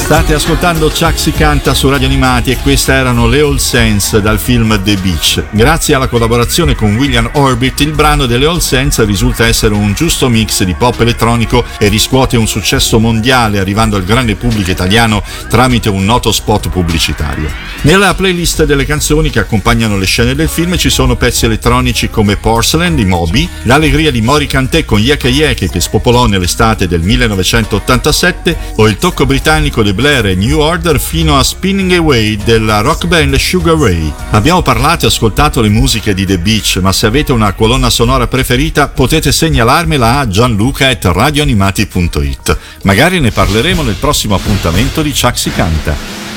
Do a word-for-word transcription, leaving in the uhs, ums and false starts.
State ascoltando Chuck si canta su Radio Animati e queste erano le All Saints dal film The Beach. Grazie alla collaborazione con William Orbit, il brano delle All Saints risulta essere un giusto mix di pop elettronico e riscuote un successo mondiale arrivando al grande pubblico italiano tramite un noto spot pubblicitario. Nella playlist delle canzoni che accompagnano le scene del film ci sono pezzi elettronici come Porcelain di Moby, l'allegria di Mori Kanté con Yeke Yeke che spopolò nell'estate del millenovecentottantasette o il tocco britannico di Blair e New Order fino a Spinning Away della rock band Sugar Ray. Abbiamo parlato e ascoltato le musiche di The Beach, ma se avete una colonna sonora preferita potete segnalarmela a gianluca chiocciola radioanimati punto it. Magari ne parleremo nel prossimo appuntamento di Chuck si canta.